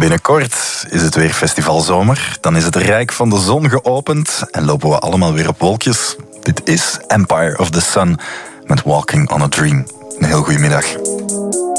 Binnenkort is het weer festivalzomer. Dan is het Rijk van de Zon geopend en lopen we allemaal weer op wolkjes. Dit is Empire of the Sun met Walking on a Dream. Een heel goede middag.